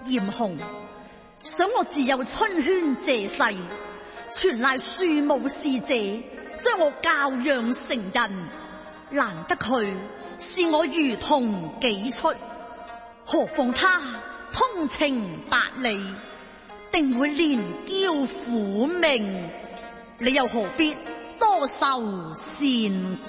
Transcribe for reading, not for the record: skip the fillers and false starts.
艷紅，想我自幼春圈謝世，全賴庶母侍者將我教養成人，難得佢視我如同己出，何況他通情達理，定會連嬌撫命，你又何必多受善